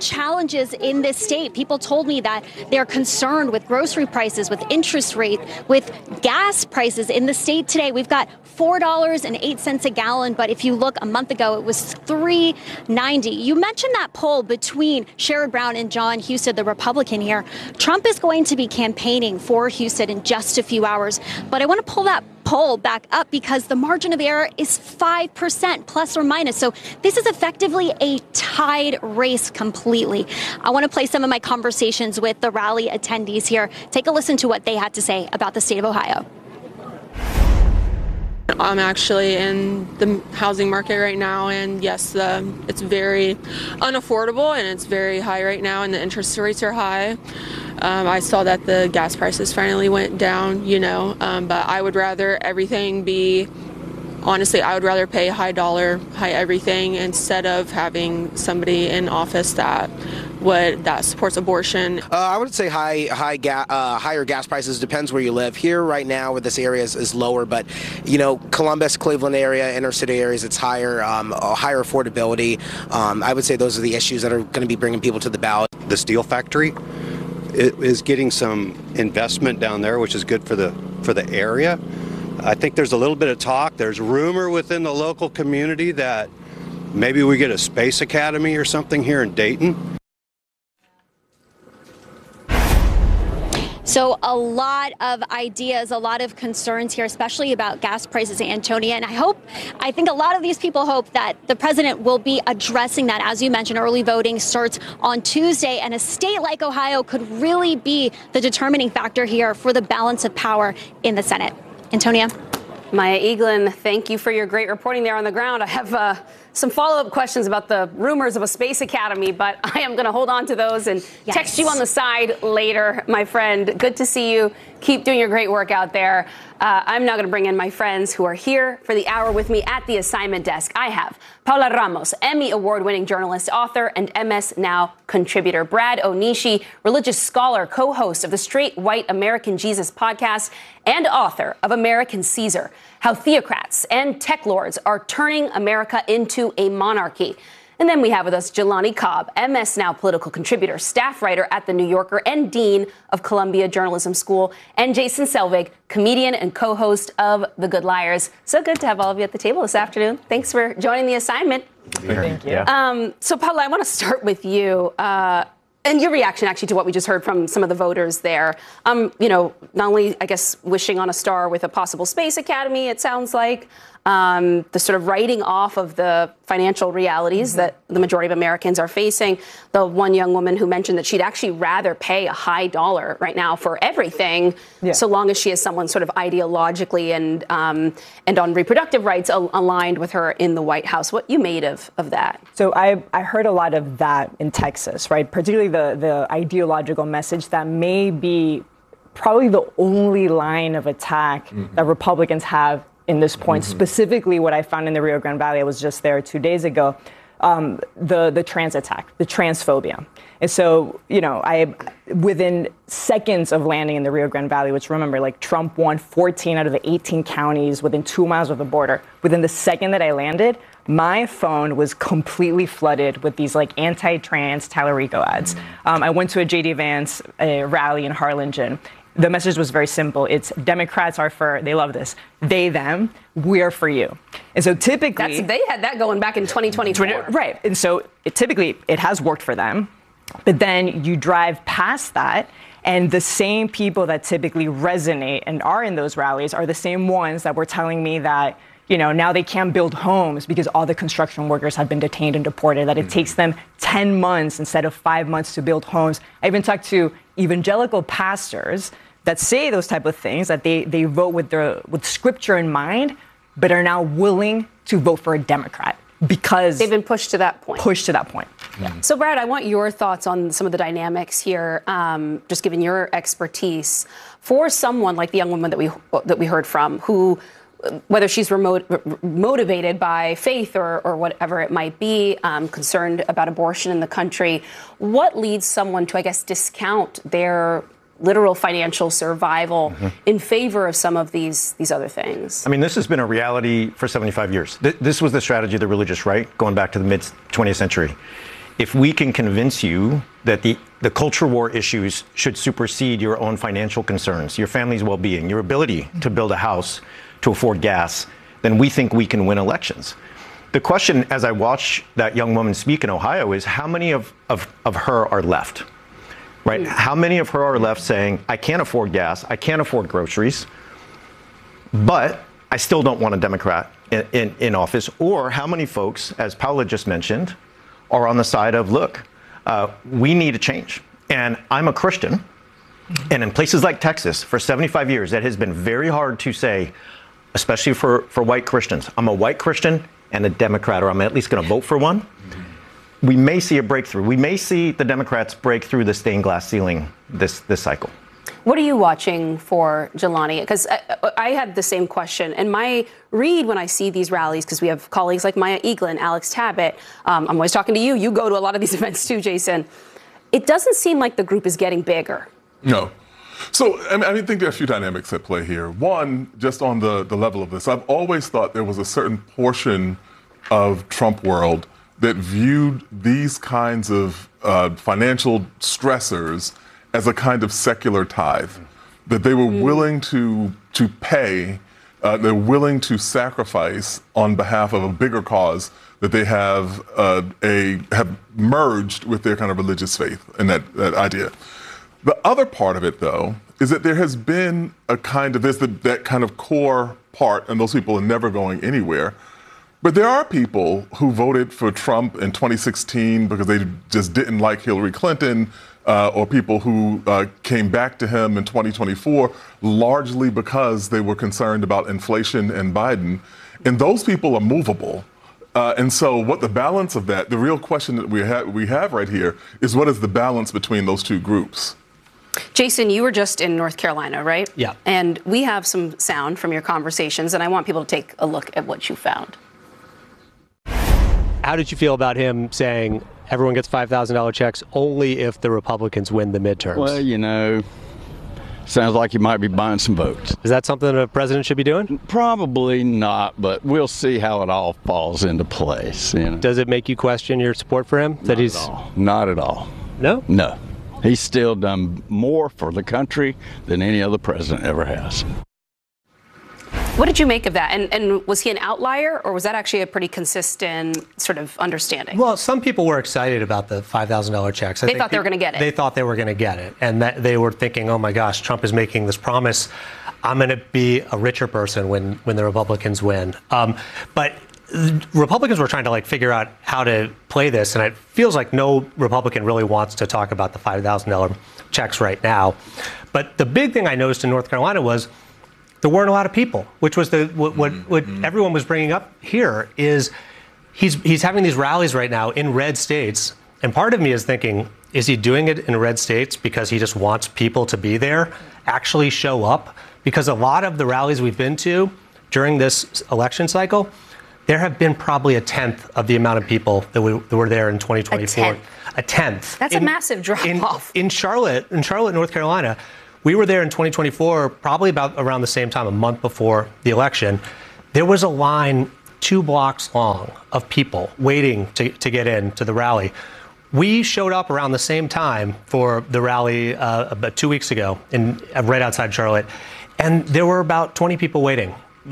challenges in this state. People told me that they're concerned with grocery prices, with interest rate, with gas prices in the state today. We've got $4.08 a gallon, but if you look a month ago, it was $3.90. You mentioned that poll between Sherrod Brown and Jon Husted, the Republican here. Trump is going to be campaigning for Husted in just a few hours, but I want to pull that poll back up because the margin of error is 5% plus or minus. So this is effectively a tied race completely. I want to play some of my conversations with the rally attendees here. Take a listen to what they had to say about the state of Ohio. I'm actually in the housing market right now, and yes, it's very unaffordable and it's very high right now, and the interest rates are high. I saw that the gas prices finally went down, but I would rather everything be, honestly, I would rather pay high dollar, high everything instead of having somebody in office that supports abortion. I would say higher gas prices. Depends where you live. Here right now, where this area is lower, but Columbus, Cleveland area, inner city areas, it's higher affordability. I would say those are the issues that are going to be bringing people to the ballot. The steel factory is getting some investment down there, which is good for the area. I think there's a little bit of talk. There's rumor within the local community that maybe we get a space academy or something here in Dayton. So a lot of ideas, a lot of concerns here, especially about gas prices, Antonia. And I think a lot of these people hope that the president will be addressing that. As you mentioned, early voting starts on Tuesday, and a state like Ohio could really be the determining factor here for the balance of power in the Senate. Antonia? Maya Eaglin, thank you for your great reporting there on the ground. I have some follow-up questions about the rumors of a space academy, but I am going to hold on to those and text you on the side later, my friend. Good to see you. Keep doing your great work out there. I'm now going to bring in my friends who are here for the hour with me at the assignment desk. I have Paula Ramos, Emmy award-winning journalist, author, and MS Now contributor. Brad Onishi, religious scholar, co-host of the Straight White American Jesus podcast, and author of American Caesar, How Theocrats and Tech Lords Are Turning America into a Monarchy. And then we have with us Jelani Cobb, MS Now political contributor, staff writer at The New Yorker, and dean of Columbia Journalism School, and Jason Selvig, comedian and co-host of The Good Liars. So good to have all of you at the table this afternoon. Thanks for joining the assignment. Thank you. So, Paula, I want to start with you. And your reaction, actually, to what we just heard from some of the voters there. Not only, I guess, wishing on a star with a possible space academy, it sounds like, the sort of writing off of the financial realities that the majority of Americans are facing. The one young woman who mentioned that she'd actually rather pay a high dollar right now for everything, so long as she has someone sort of ideologically and on reproductive rights aligned with her in the White House. What you made of that? So I heard a lot of that in Texas, right? Particularly the ideological message that may be probably the only line of attack that Republicans have in this point. Specifically, what I found in the Rio Grande Valley, I was just there 2 days ago, the trans attack, the transphobia. And so, within seconds of landing in the Rio Grande Valley, which remember, like Trump won 14 out of the 18 counties within 2 miles of the border. Within the second that I landed, my phone was completely flooded with these like anti-trans Tallarico ads. I went to a J.D. Vance rally in Harlingen. The message was very simple. It's Democrats are for, they love this, they, them, we're for you. And so typically... they had that going back in 2024. Right. And so it has worked for them. But then you drive past that, and the same people that typically resonate and are in those rallies are the same ones that were telling me that, now they can't build homes because all the construction workers have been detained and deported, that it takes them 10 months instead of 5 months to build homes. I even talked to evangelical pastors that say those type of things, that they vote with scripture in mind, but are now willing to vote for a Democrat because they've been pushed to that point. Yeah. So, Brad, I want your thoughts on some of the dynamics here, just given your expertise. For someone like the young woman that we heard from, who, whether she's motivated by faith or whatever it might be, concerned about abortion in the country, what leads someone to, I guess, discount their literal financial survival in favor of some of these other things? I mean, this has been a reality for 75 years. This was the strategy of the religious right going back to the mid-20th century. if we can convince you that the culture war issues should supersede your own financial concerns, your family's well-being, your ability to build a house, to afford gas, then we think we can win elections. The question, as I watch that young woman speak in Ohio, is how many of her are left, right? How many of her are left saying, I can't afford gas, I can't afford groceries, but I still don't want a Democrat in office? Or how many folks, as Paula just mentioned, are on the side of, look, we need a change. And I'm a Christian, and in places like Texas, for 75 years, that has been very hard to say, especially for white Christians. I'm a white Christian and a Democrat, or I'm at least going to vote for one. We may see a breakthrough. We may see the Democrats break through the stained glass ceiling this cycle. What are you watching for, Jelani? Because I had the same question. And my read when I see these rallies, because we have colleagues like Maya Eaglin, Alex Tabbitt, I'm always talking to you. You go to a lot of these events too, Jason. It doesn't seem like the group is getting bigger. No. So, I think there are a few dynamics at play here. One, just on the level of this, I've always thought there was a certain portion of Trump world that viewed these kinds of financial stressors as a kind of secular tithe, that they were willing to pay, they're willing to sacrifice on behalf of a bigger cause that they have merged with their kind of religious faith and that idea. The other part of it, though, is that there has been a kind of, that kind of core part, and those people are never going anywhere. But there are people who voted for Trump in 2016 because they just didn't like Hillary Clinton, or people who came back to him in 2024 largely because they were concerned about inflation and Biden. And those people are movable. And so what the balance of that, the real question that we have right here is, what is the balance between those two groups? Jason, you were just in North Carolina, right? Yeah. And we have some sound from your conversations, and I want people to take a look at what you found. How did you feel about him saying everyone gets $5,000 checks only if the Republicans win the midterms? Well, sounds like you might be buying some votes. Is that something a president should be doing? Probably not, but we'll see how it all falls into place. Does it make you question your support for him? Not at all. No? No. He's still done more for the country than any other president ever has. What did you make of that? And was he an outlier, or was that actually a pretty consistent sort of understanding? Well, some people were excited about the $5,000 checks. They thought they were going to get it. They thought they were going to get it. And that they were thinking, oh, my gosh, Trump is making this promise. I'm going to be a richer person when the Republicans win. But Republicans were trying to figure out how to play this. And it feels like no Republican really wants to talk about the $5,000 checks right now. But the big thing I noticed in North Carolina was there weren't a lot of people, which was what everyone was bringing up here. Is he's having these rallies right now in red states, and part of me is thinking, is he doing it in red states because he just wants people to be there, actually show up? Because a lot of the rallies we've been to during this election cycle, there have been probably a tenth of the amount of people that were there in 2024. A tenth. That's a massive drop-off. In Charlotte, North Carolina. We were there in 2024, probably about around the same time, a month before the election. There was a line 2 blocks long of people waiting to get into the rally. We showed up around the same time for the rally about 2 weeks ago, right outside Charlotte, and there were about 20 people waiting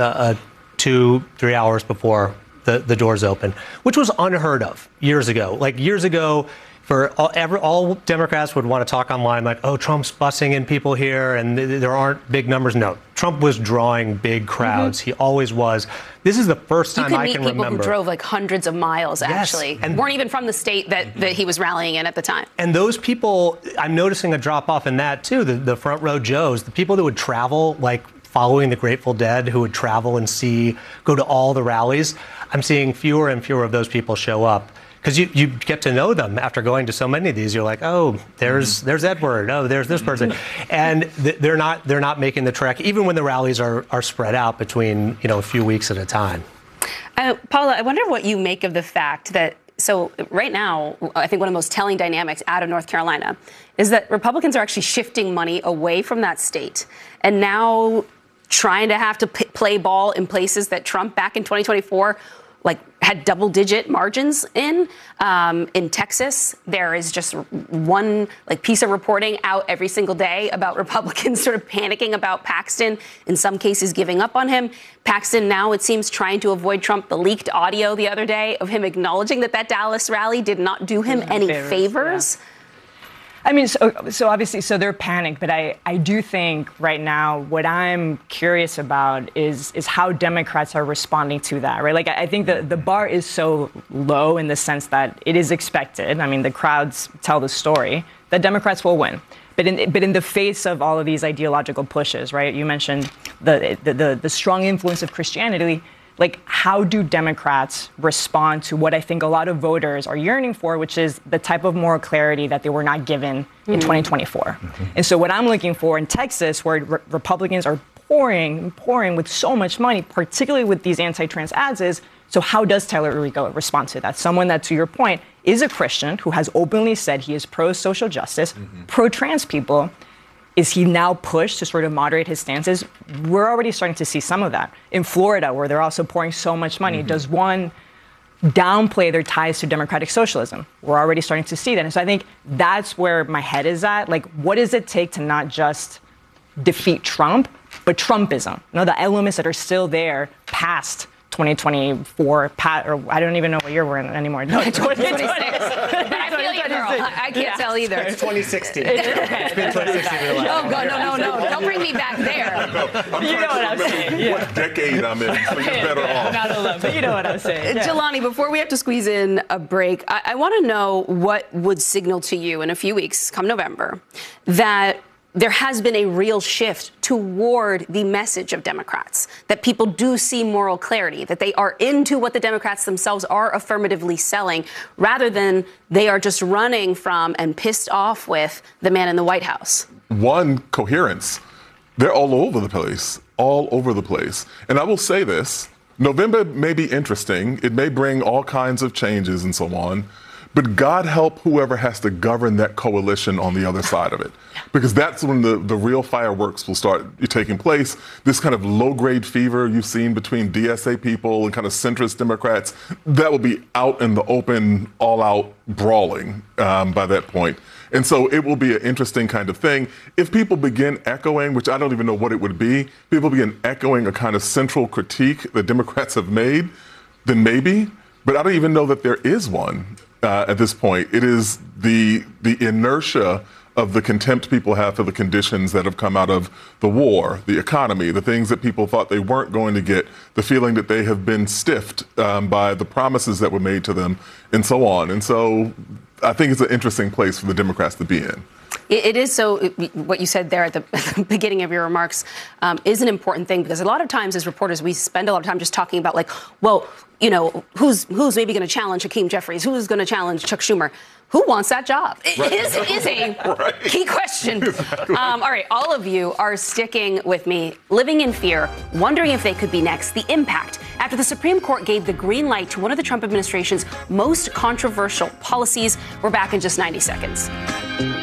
2-3 hours before the doors open, which was unheard of years ago. Years ago, for all Democrats would want to talk online like, oh, Trump's busing in people here and there aren't big numbers. No, Trump was drawing big crowds. He always was. This is the first time I can remember. You could meet people who drove hundreds of miles, actually, and weren't even from the state that he was rallying in at the time. And those people, I'm noticing a drop off in that too, the front row Joes, the people that would travel, following the Grateful Dead, who would travel and go to all the rallies. I'm seeing fewer and fewer of those people show up. Because you get to know them after going to so many of these. You're like, oh, there's Edward. Oh, there's this person, and they're not making the trek, even when the rallies are spread out between a few weeks at a time. Paula, I wonder what you make of the fact that right now, I think one of the most telling dynamics out of North Carolina is that Republicans are actually shifting money away from that state, and now trying to have to play ball in places that Trump back in 2024. had double-digit margins in. In Texas, there is just one piece of reporting out every single day about Republicans sort of panicking about Paxton, in some cases giving up on him. Paxton now, it seems, trying to avoid Trump. The leaked audio the other day of him acknowledging that Dallas rally did not do him any favors. Yeah. I mean, so obviously, they're panicked, but I do think right now what I'm curious about is how Democrats are responding to that, right? Like, I think the bar is so low in the sense that it is expected. I mean, the crowds tell the story that Democrats will win. But in the face of all of these ideological pushes, right? You mentioned the strong influence of Christianity. Like, how do Democrats respond to what I think a lot of voters are yearning for, which is the type of moral clarity that they were not given in 2024? And so what I'm looking for in Texas, where Republicans are pouring with so much money, particularly with these anti-trans ads, is, so how does Tyler Errico respond to that? Someone that, to your point, is a Christian who has openly said he is pro-social justice, pro-trans people. Is he now pushed to sort of moderate his stances? We're already starting to see some of that. In Florida, where they're also pouring so much money, does one downplay their ties to democratic socialism? We're already starting to see that. And so I think that's where my head is at. Like, what does it take to not just defeat Trump, but Trumpism? You know, the elements that are still there past 2024, or I don't even know what year we're in anymore. No, 2026. I feel you, girl. I can't tell either. It's 2016. It's been 2016. Oh, God, no. Don't bring me back there. You know what I'm saying. What decade I'm in, so you're better off. Not alone, but you know what I'm saying. Yeah. Jelani, before we have to squeeze in a break, I want to know what would signal to you in a few weeks, come November, that there has been a real shift toward the message of Democrats, that people do see moral clarity, that they are into what the Democrats themselves are affirmatively selling, rather than they are just running from and pissed off with the man in the White House. One, coherence. They're all over the place, And I will say this, November may be interesting. It may bring all kinds of changes and so on. But God help whoever has to govern that coalition on the other side of it. Because that's when the real fireworks will start taking place. This kind of low-grade fever you've seen between DSA people and kind of centrist Democrats, that will be out in the open, all-out brawling by that point. And so it will be an interesting kind of thing. If people begin echoing, which I don't even know what it would be, people begin echoing a kind of central critique that Democrats have made, then maybe. But I don't even know that there is one. At this point, it is the inertia of the contempt people have for the conditions that have come out of the war, the economy, the things that people thought they weren't going to get, the feeling that they have been stiffed by the promises that were made to them, and so on. And so I think it's an interesting place for the Democrats to be in. It is. So what you said there at the beginning of your remarks is an important thing, because a lot of times as reporters, we spend a lot of time just talking about, like, well, you know, who's maybe going to challenge Hakeem Jeffries? Who's going to challenge Chuck Schumer? Who wants that job? It is a key question. All right, all of you are sticking with me, living in fear, wondering if they could be next. The impact after the Supreme Court gave the green light to one of the Trump administration's most controversial policies. We're back in just 90 seconds.